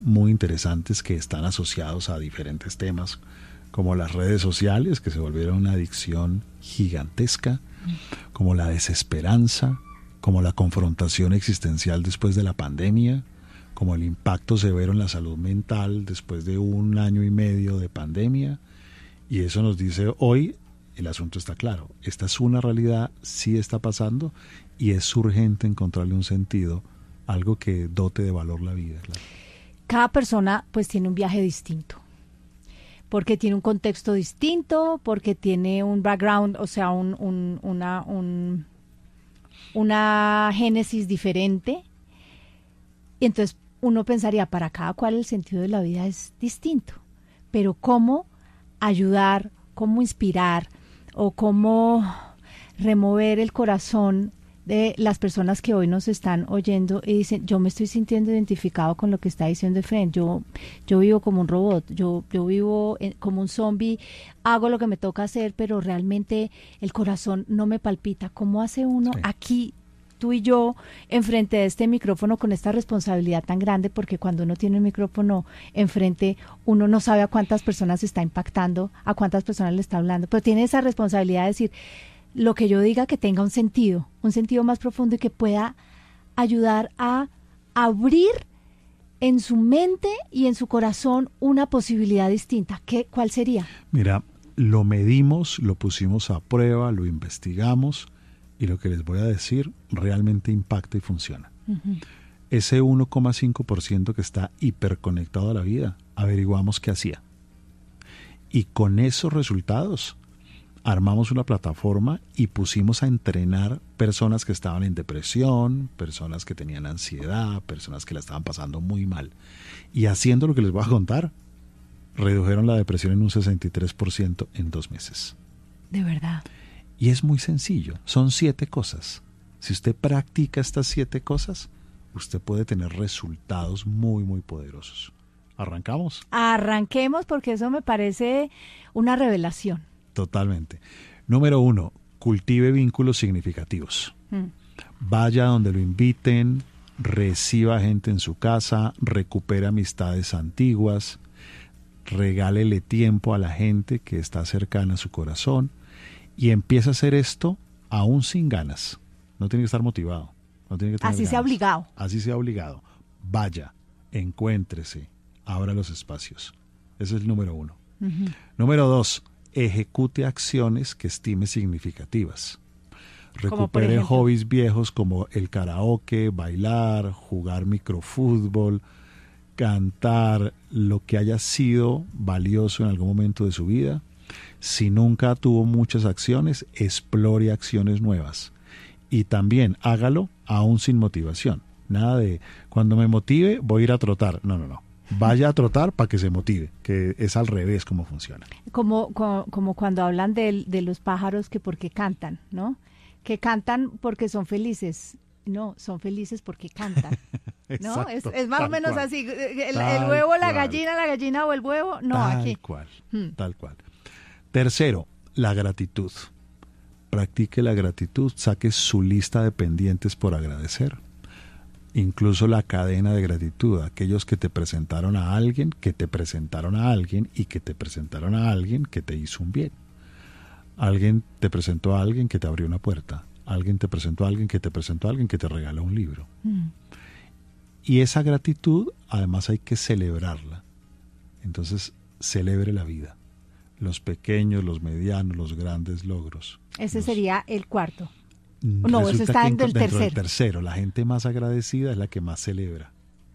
muy interesantes que están asociados a diferentes temas, como las redes sociales, que se volvieron una adicción gigantesca, como la desesperanza, como la confrontación existencial después de la pandemia, como el impacto severo en la salud mental después de 1 año y medio de pandemia. Y eso nos dice hoy, el asunto está claro, esta es una realidad, sí está pasando, y es urgente encontrarle un sentido, algo que dote de valor la vida. Claro. Cada persona pues tiene un viaje distinto, porque tiene un contexto distinto, porque tiene un background, o sea, una génesis diferente. Y entonces uno pensaría, para cada cual el sentido de la vida es distinto, pero cómo ayudar, cómo inspirar o cómo remover el corazón de las personas que hoy nos están oyendo y dicen, yo me estoy sintiendo identificado con lo que está diciendo Efren, yo vivo como un robot, yo vivo como un zombie, hago lo que me toca hacer, pero realmente el corazón no me palpita. ¿Cómo hace uno aquí, tú y yo, enfrente de este micrófono con esta responsabilidad tan grande? Porque cuando uno tiene un micrófono enfrente, uno no sabe a cuántas personas está impactando, a cuántas personas le está hablando, pero tiene esa responsabilidad de decir, lo que yo diga que tenga un sentido más profundo y que pueda ayudar a abrir en su mente y en su corazón una posibilidad distinta. ¿Cuál sería? Mira, lo medimos, lo pusimos a prueba, lo investigamos y lo que les voy a decir realmente impacta y funciona. Uh-huh. Ese 1,5% que está hiperconectado a la vida, averiguamos qué hacía. Y con esos resultados armamos una plataforma y pusimos a entrenar personas que estaban en depresión, personas que tenían ansiedad, personas que la estaban pasando muy mal. Y haciendo lo que les voy a contar, redujeron la depresión en un 63% en 2 meses. ¿De verdad? Y es muy sencillo, son 7 cosas. Si usted practica estas 7 cosas, usted puede tener resultados muy, muy poderosos. ¿Arrancamos? Arranquemos, porque eso me parece una revelación. Totalmente. Número 1, cultive vínculos significativos. Vaya donde lo inviten, reciba gente en su casa, recupere amistades antiguas, regálele tiempo a la gente que está cercana a su corazón y empieza a hacer esto aún sin ganas. No tiene que estar motivado. No tiene que tener Así ganas. sea obligado. Así sea obligado. Vaya, encuéntrese, abra los espacios. Ese es el número 1. Uh-huh. Número 2, ejecute acciones que estime significativas. Recupere hobbies viejos como el karaoke, bailar, jugar microfútbol, cantar, lo que haya sido valioso en algún momento de su vida. Si nunca tuvo muchas acciones, explore acciones nuevas. Y también hágalo aún sin motivación. Nada de, cuando me motive voy a ir a trotar. No. Vaya a trotar para que se motive, que es al revés como funciona. Como cuando hablan de los pájaros que porque cantan, ¿no? Que cantan porque son felices. No, son felices porque cantan. ¿No? Exacto, es más o menos cual. Así. El huevo, la gallina o el huevo. No, tal cual. Tercero, la gratitud. Practique la gratitud, saque su lista de pendientes por agradecer. Incluso la cadena de gratitud, aquellos que te presentaron a alguien, que te presentaron a alguien y que te presentaron a alguien que te hizo un bien. Alguien te presentó a alguien que te abrió una puerta. Alguien te presentó a alguien que te presentó a alguien que te regaló un libro. Y esa gratitud, además, hay que celebrarla. Entonces, celebre la vida. Los pequeños, los medianos, los grandes logros. Ese sería el cuarto. No, eso está dentro del tercero. La gente más agradecida es la que más celebra.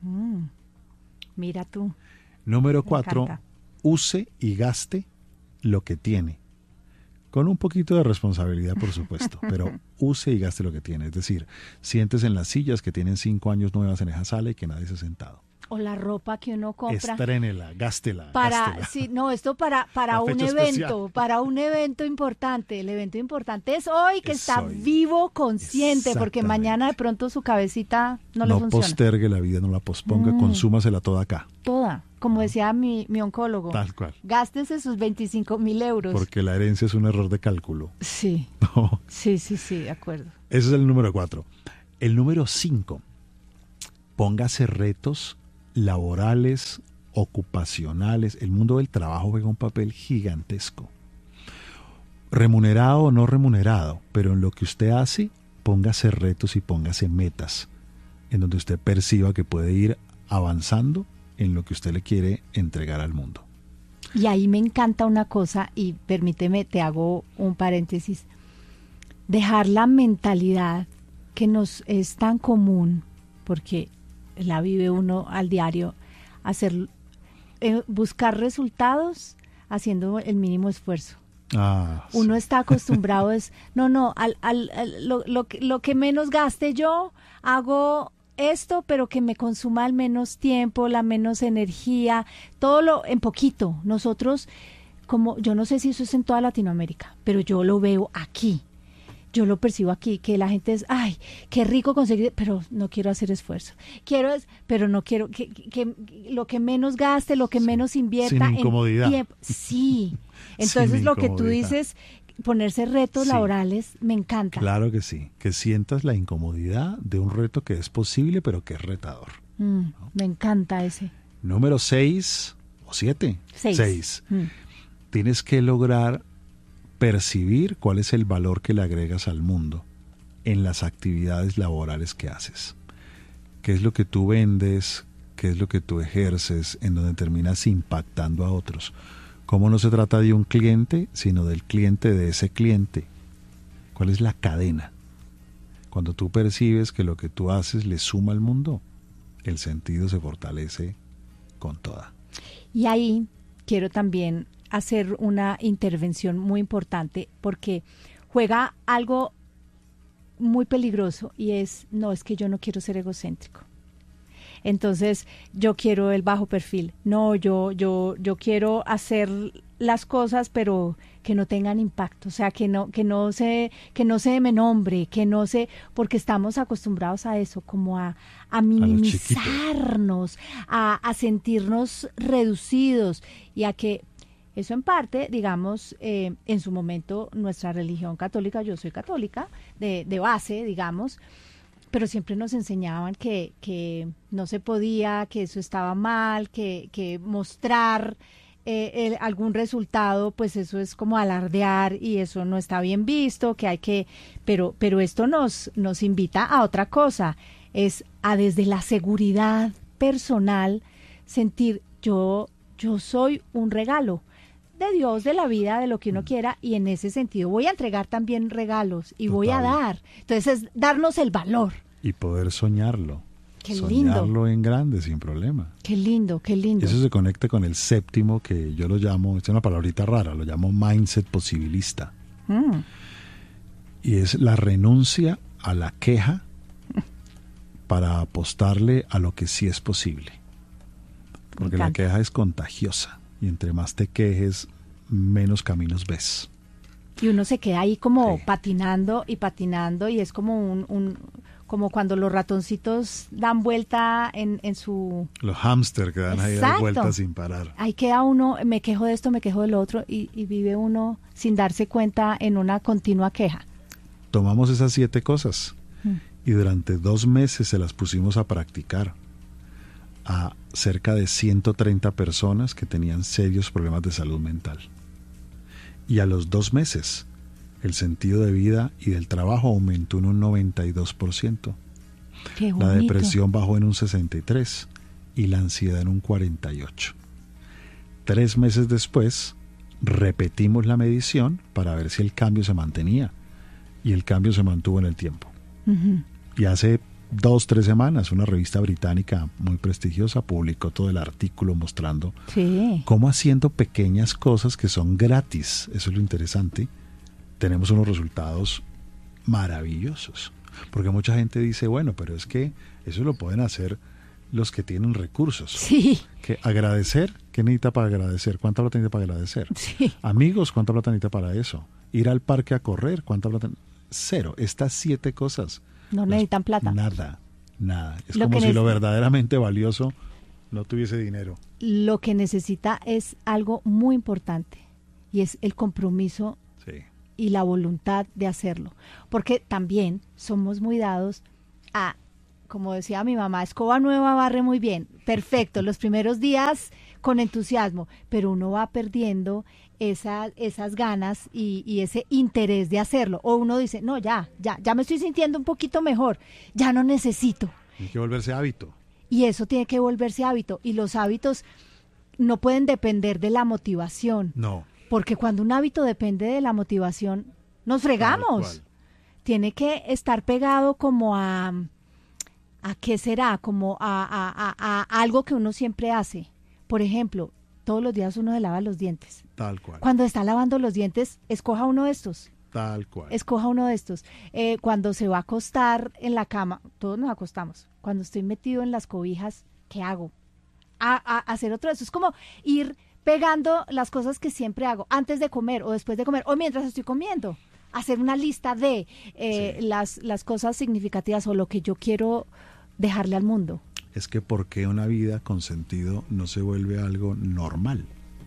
Mira tú. Número 4, use y gaste lo que tiene. Con un poquito de responsabilidad, por supuesto, pero use y gaste lo que tiene. Es decir, siéntese en las sillas que tienen 5 años nuevas en esa sala y que nadie se ha sentado. O la ropa que uno compra. Estrénela, gástela. Sí, no, esto para un evento, especial. Para un evento importante. El evento importante es hoy, que está vivo, consciente, porque mañana de pronto su cabecita no le funciona. No postergue la vida, no la posponga, consúmasela toda acá. Toda, como decía mi oncólogo. Tal cual. Gástese sus 25,000 euros. Porque la herencia es un error de cálculo. Sí. No. Sí, de acuerdo. Ese es el número 4. El número 5, póngase retos laborales, ocupacionales. El mundo del trabajo juega un papel gigantesco. Remunerado o no remunerado, pero en lo que usted hace, póngase retos y póngase metas, en donde usted perciba que puede ir avanzando en lo que usted le quiere entregar al mundo. Y ahí me encanta una cosa, y permíteme, te hago un paréntesis. Dejar la mentalidad que nos es tan común, porque la vive uno al diario, buscar resultados haciendo el mínimo esfuerzo. Uno está acostumbrado lo que menos gaste yo, hago esto, pero que me consuma el menos tiempo, la menos energía, en poquito. Nosotros, yo no sé si eso es en toda Latinoamérica, pero yo lo veo aquí. Yo lo percibo aquí, que la gente es, ay, qué rico conseguir, pero no quiero hacer esfuerzo. Pero no quiero que lo que menos gaste, lo que menos invierta. Sin incomodidad. En tiempo. Sí. Entonces lo que tú dices, ponerse retos laborales, me encanta. Claro que sí, que sientas la incomodidad de un reto que es posible, pero que es retador. ¿No? Me encanta ese. Número 6 o 7. 6. Tienes que lograr percibir cuál es el valor que le agregas al mundo en las actividades laborales que haces. ¿Qué es lo que tú vendes? ¿Qué es lo que tú ejerces? En donde terminas impactando a otros. Cómo no se trata de un cliente, sino del cliente de ese cliente. ¿Cuál es la cadena? Cuando tú percibes que lo que tú haces le suma al mundo, el sentido se fortalece con toda. Y ahí quiero también hacer una intervención muy importante, porque juega algo muy peligroso, y es que yo no quiero ser egocéntrico. Entonces yo quiero el bajo perfil. No, yo quiero hacer las cosas, pero que no tengan impacto, o sea, que no se me nombre, porque estamos acostumbrados a eso, como a minimizarnos, a sentirnos reducidos, y a que eso en parte, digamos, en su momento nuestra religión católica, yo soy católica de base, digamos, pero siempre nos enseñaban que no se podía, que eso estaba mal, que mostrar algún resultado, pues eso es como alardear, y eso no está bien visto, pero esto nos invita a otra cosa, es a desde la seguridad personal sentir yo soy un regalo de Dios, de la vida, de lo que uno quiera, y en ese sentido voy a entregar también regalos y voy a dar. Entonces es darnos el valor. Y poder soñarlo. Qué lindo. Soñarlo en grande, sin problema. Qué lindo, qué lindo. Eso se conecta con el séptimo, que yo lo llamo, es una palabrita rara, lo llamo mindset posibilista. Y es la renuncia a la queja para apostarle a lo que sí es posible. Porque la queja es contagiosa. Y entre más te quejes, menos caminos ves. Y uno se queda ahí como patinando y patinando, y es como como cuando los ratoncitos dan vuelta en su... Los hámster que dan ahí vueltas sin parar. Ahí queda uno, me quejo de esto, me quejo del otro, y vive uno sin darse cuenta en una continua queja. Tomamos esas 7 cosas y durante 2 meses se las pusimos a practicar a cerca de 130 personas que tenían serios problemas de salud mental. Y a los 2 meses, el sentido de vida y del trabajo aumentó en un 92%. Qué bonito. La depresión bajó en un 63% y la ansiedad en un 48%. 3 meses después, repetimos la medición para ver si el cambio se mantenía. Y el cambio se mantuvo en el tiempo. Y hace 2-3 semanas, una revista británica muy prestigiosa publicó todo el artículo mostrando cómo, haciendo pequeñas cosas que son gratis, eso es lo interesante, tenemos unos resultados maravillosos. Porque mucha gente dice, bueno, pero es que eso lo pueden hacer los que tienen recursos. Sí. Que agradecer, ¿qué necesita para agradecer? ¿Cuánta plata necesita para agradecer? Sí. Amigos, ¿cuánta plata necesita para eso? Ir al parque a correr, ¿cuánta plata? 0. Estas 7 cosas no necesitan plata. Nada. Es como si lo verdaderamente valioso no tuviese dinero. Lo que necesita es algo muy importante, y es el compromiso y la voluntad de hacerlo. Porque también somos muy dados a como decía mi mamá, escoba nueva barre muy bien. Perfecto, los primeros días con entusiasmo, pero uno va perdiendo esas ganas y ese interés de hacerlo. O uno dice, no, ya me estoy sintiendo un poquito mejor, ya no necesito. Tiene que volverse hábito. Y eso tiene que volverse hábito. Y los hábitos no pueden depender de la motivación. No. Porque cuando un hábito depende de la motivación, nos fregamos. Tiene que estar pegado como ¿a qué será? Como a algo que uno siempre hace. Por ejemplo, todos los días uno se lava los dientes. Tal cual. Cuando está lavando los dientes, escoja uno de estos. Tal cual. Escoja uno de estos. Cuando se va a acostar en la cama, todos nos acostamos. Cuando estoy metido en las cobijas, ¿qué hago? A hacer otro de eso. Es como ir pegando las cosas que siempre hago antes de comer o después de comer o mientras estoy comiendo. Hacer una lista de las cosas significativas o lo que yo quiero dejarle al mundo. Es que ¿por qué una vida con sentido no se vuelve algo normal?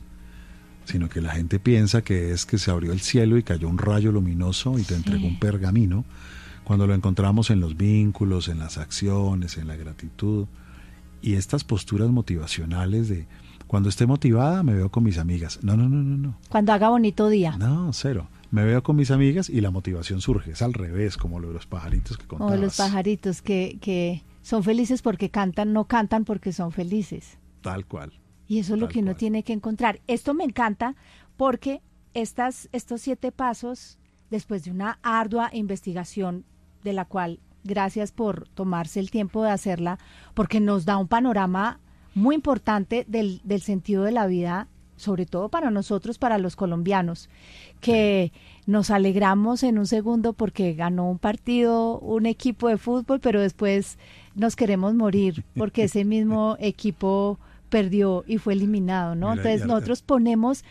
Sino que la gente piensa que es que se abrió el cielo y cayó un rayo luminoso y te entregó un pergamino, cuando lo encontramos en los vínculos, en las acciones, en la gratitud. Y estas posturas motivacionales de cuando esté motivada me veo con mis amigas. No. Cuando haga bonito día. No, cero. Me veo con mis amigas y la motivación surge. Es al revés, como lo de los pajaritos que contabas. O los pajaritos que son felices porque cantan, no cantan porque son felices. Tal cual. Y eso es lo que uno tiene que encontrar. Esto me encanta porque estos 7 pasos, después de una ardua investigación de la cual gracias por tomarse el tiempo de hacerla, porque nos da un panorama muy importante del sentido de la vida, sobre todo para nosotros, para los colombianos, que nos alegramos en un segundo porque ganó un partido, un equipo de fútbol, pero después nos queremos morir porque ese mismo equipo perdió y fue eliminado, ¿no? Mira, entonces nosotros ponemos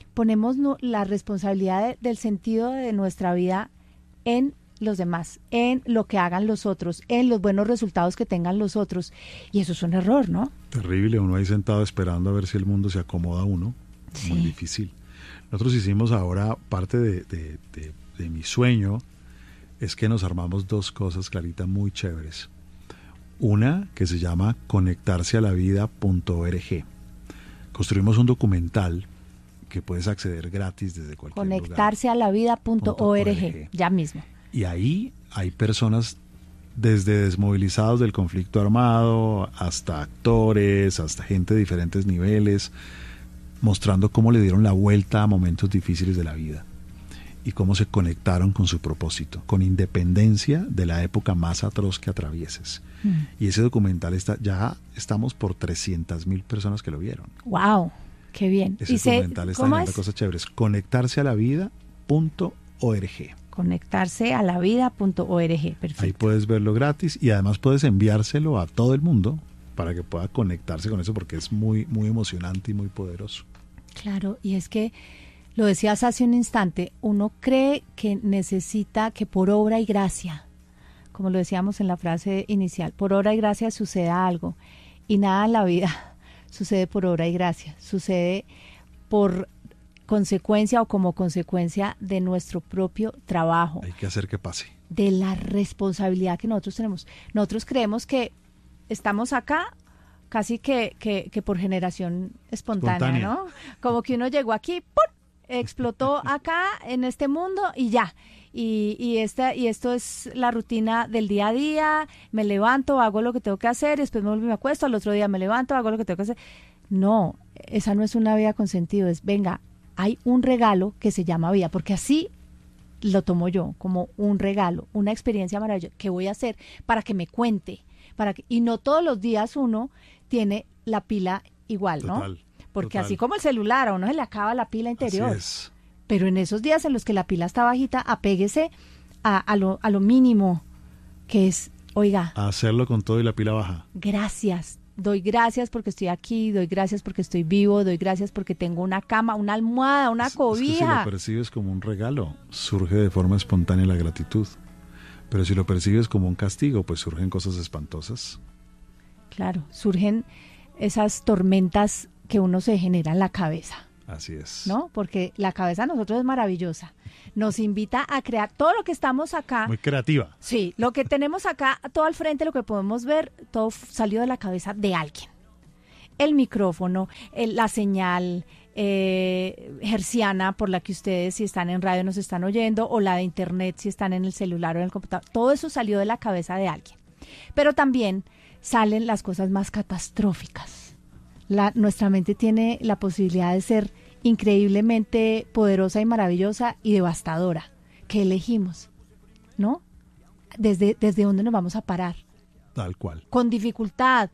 la responsabilidad del sentido de nuestra vida en los demás, en lo que hagan los otros, en los buenos resultados que tengan los otros, y eso es un error, ¿no? Terrible, uno ahí sentado esperando a ver si el mundo se acomoda a uno. Sí. Muy difícil. Nosotros hicimos ahora parte de mi sueño, es que nos armamos 2 cosas, Clarita, muy chéveres. Una que se llama conectarsealavida.org. Construimos un documental que puedes acceder gratis desde cualquier lugar. Conectarsealavida.org, ya mismo. Y ahí hay personas desde desmovilizados del conflicto armado hasta actores, hasta gente de diferentes niveles, mostrando cómo le dieron la vuelta a momentos difíciles de la vida y cómo se conectaron con su propósito, con independencia de la época más atroz que atravieses. Y ese documental ya estamos por 300,000 personas que lo vieron. ¡Wow! ¡Qué bien! Ese documental está lleno de cosas chéveres. Conectarsealavida.org. Conectarsealavida.org. Perfecto. Ahí puedes verlo gratis y además puedes enviárselo a todo el mundo para que pueda conectarse con eso, porque es muy, muy emocionante y muy poderoso. Claro, y es que lo decías hace un instante, uno cree que necesita que por obra y gracia, como lo decíamos en la frase inicial, por obra y gracia suceda algo, y nada en la vida sucede por obra y gracia, sucede por consecuencia o como consecuencia de nuestro propio trabajo. Hay que hacer que pase. De la responsabilidad que nosotros tenemos. Nosotros creemos que estamos acá casi que por generación espontánea, ¿no? Como que uno llegó aquí, ¡pum!, explotó acá en este mundo y ya. Y esto es la rutina del día a día, me levanto, hago lo que tengo que hacer, después me vuelvo y me acuesto, al otro día me levanto, hago lo que tengo que hacer. No, esa no es una vida con sentido, es venga, hay un regalo que se llama vida, porque así lo tomo yo, como un regalo, una experiencia maravillosa que voy a hacer para que me cuente, y no todos los días uno tiene la pila igual, total, ¿no? Porque total. así como el celular, a uno se le acaba la pila interior. Así es. Pero en esos días en los que la pila está bajita, apéguese a lo mínimo, que es, oiga, A hacerlo con todo y la pila baja. gracias. Doy gracias porque estoy aquí, doy gracias porque estoy vivo, doy gracias porque tengo una cama, una almohada, una cobija. Es que si lo percibes como un regalo, surge de forma espontánea la gratitud. Pero si lo percibes como un castigo, pues surgen cosas espantosas. Claro, surgen esas tormentas que uno se genera en la cabeza. Así es. ¿No? Porque la cabeza de nosotros es maravillosa. Nos invita a crear todo lo que estamos acá. Muy creativa. Sí, lo que tenemos acá, todo al frente, lo que podemos ver, todo salió de la cabeza de alguien. El micrófono, la señal hertziana por la que ustedes, si están en radio, nos están oyendo, o la de internet, si están en el celular o en el computador. Todo eso salió de la cabeza de alguien. Pero también salen las cosas más catastróficas. Nuestra mente tiene la posibilidad de ser increíblemente poderosa y maravillosa y devastadora. ¿Qué elegimos? ¿No? ¿Desde dónde nos vamos a parar? Tal cual. Con dificultad,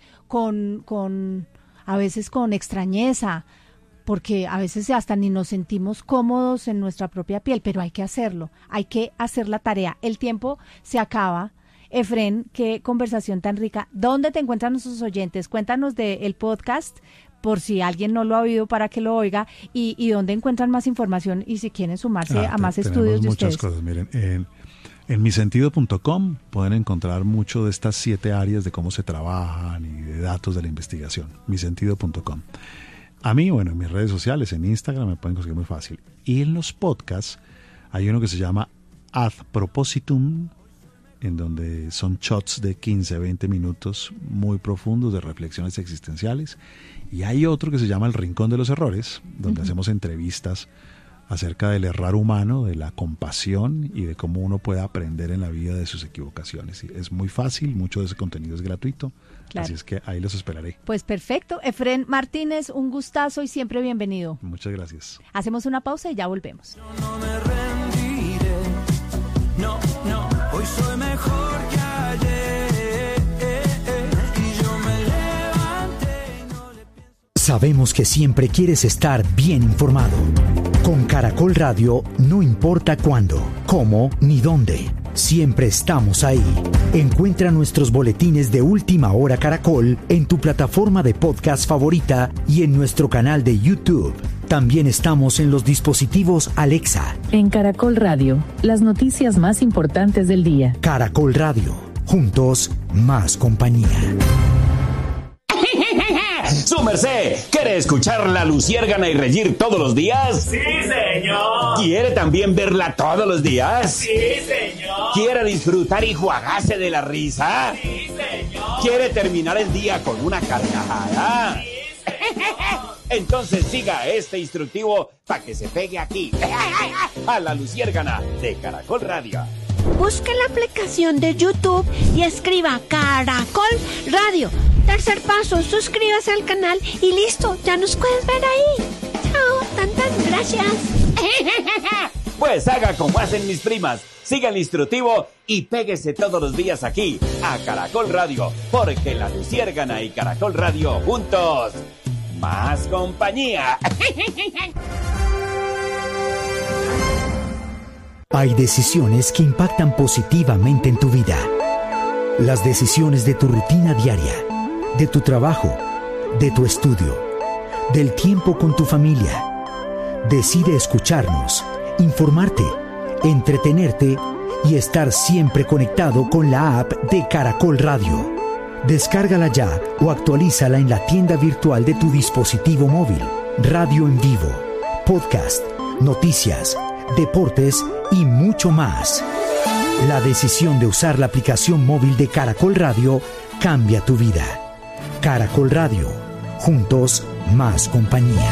a veces con extrañeza, porque a veces hasta ni nos sentimos cómodos en nuestra propia piel, pero hay que hacerlo, hay que hacer la tarea. El tiempo se acaba. Efren, qué conversación tan rica. ¿Dónde te encuentran nuestros oyentes? Cuéntanos del podcast, por si alguien no lo ha oído para que lo oiga, y dónde encuentran más información y si quieren sumarse a más estudios de ustedes. Muchas cosas, miren, en misentido.com pueden encontrar mucho de estas 7 áreas de cómo se trabajan y de datos de la investigación, misentido.com. A mí, bueno, en mis redes sociales, en Instagram me pueden conseguir muy fácil. Y en los podcasts hay uno que se llama Ad Propositum, en donde son shots de 15, 20 minutos muy profundos de reflexiones existenciales. Y hay otro que se llama El Rincón de los Errores, donde hacemos entrevistas acerca del errar humano, de la compasión y de cómo uno puede aprender en la vida de sus equivocaciones. Es muy fácil, mucho de ese contenido es gratuito, claro. Así es que ahí los esperaré. Pues perfecto. Efren Martínez, un gustazo y siempre bienvenido. Muchas gracias. Hacemos una pausa y ya volvemos. No me rendiré, no, hoy soy mejor que ayer, y yo me levanté y no le pienso. Sabemos que siempre quieres estar bien informado. Con Caracol Radio, no importa cuándo, cómo ni dónde, siempre estamos ahí. Encuentra nuestros boletines de Última Hora Caracol en tu plataforma de podcast favorita y en nuestro canal de YouTube. También estamos en los dispositivos Alexa. En Caracol Radio, las noticias más importantes del día. Caracol Radio, juntos, más compañía. ¡Su merced! ¿Quiere escuchar La Luciérgana y reír todos los días? ¡Sí, señor! ¿Quiere también verla todos los días? ¡Sí, señor! ¿Quiere disfrutar y juagarse de la risa? ¡Sí, señor! ¿Quiere terminar el día con una carcajada? ¡Sí, señor! Entonces siga este instructivo para que se pegue aquí, a La Luciérgana de Caracol Radio. Busque la aplicación de YouTube y escriba Caracol Radio. Tercer paso, suscríbase al canal y listo, ya nos puedes ver ahí. Chao, tantas gracias. Pues haga como hacen mis primas, siga el instructivo y péguese todos los días aquí, a Caracol Radio, porque La Luciérgana y Caracol Radio juntos, más compañía. Hay decisiones que impactan positivamente en tu vida. Las decisiones de tu rutina diaria, de tu trabajo, de tu estudio, del tiempo con tu familia. Decide escucharnos, informarte, entretenerte y estar siempre conectado con la app de Caracol Radio. Descárgala ya o actualízala en la tienda virtual de tu dispositivo móvil. Radio en vivo, podcast, noticias, deportes y mucho más. La decisión de usar la aplicación móvil de Caracol Radio cambia tu vida. Caracol Radio, juntos, más compañía.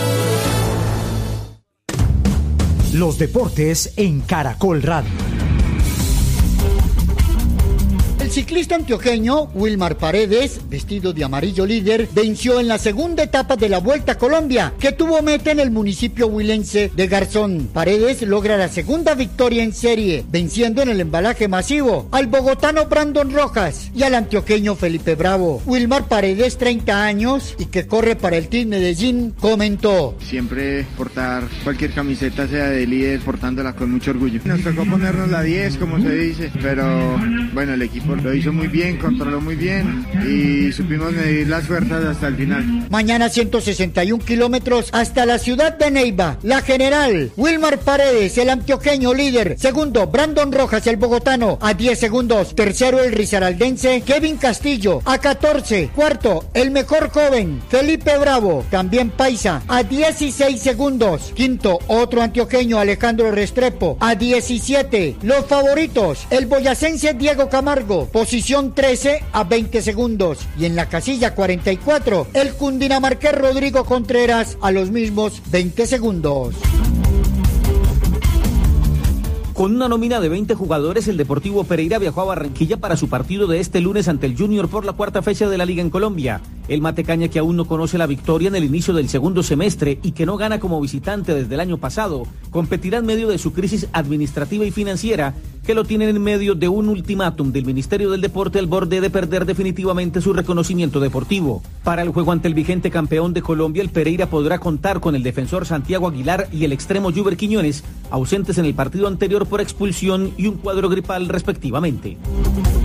Los deportes en Caracol Radio. El ciclista antioqueño Wilmar Paredes, vestido de amarillo líder, venció en la segunda etapa de la Vuelta a Colombia, que tuvo meta en el municipio huilense de Garzón. Paredes logra la segunda victoria en serie, venciendo en el embalaje masivo al bogotano Brandon Rojas y al antioqueño Felipe Bravo. Wilmar Paredes, 30 años y que corre para el Team Medellín, comentó: siempre portar cualquier camiseta, sea de líder, portándola con mucho orgullo. Nos tocó ponernos la 10, como se dice, pero bueno, el equipo lo hizo muy bien, controló muy bien y supimos medir las fuerzas hasta el final. Mañana 161 kilómetros hasta la ciudad de Neiva. La general Wilmar Paredes, el antioqueño líder. Segundo, Brandon Rojas, el bogotano, a 10 segundos. Tercero, el risaraldense Kevin Castillo, a 14. Cuarto, el mejor joven, Felipe Bravo, también paisa, a 16 segundos. Quinto, otro antioqueño, Alejandro Restrepo, a 17. Los favoritos, el boyacense Diego Camargo, posición 13 a 20 segundos. Y en la casilla 44, el cundinamarqués Rodrigo Contreras, a los mismos 20 segundos. Con una nómina de 20 jugadores, el Deportivo Pereira viajó a Barranquilla para su partido de este lunes ante el Junior por la cuarta fecha de la Liga en Colombia. El Matecaña, que aún no conoce la victoria en el inicio del segundo semestre y que no gana como visitante desde el año pasado, competirá en medio de su crisis administrativa y financiera, que lo tienen en medio de un ultimátum del Ministerio del Deporte al borde de perder definitivamente su reconocimiento deportivo. Para el juego ante el vigente campeón de Colombia, el Pereira podrá contar con el defensor Santiago Aguilar y el extremo Juber Quiñones, ausentes en el partido anterior por expulsión y un cuadro gripal respectivamente.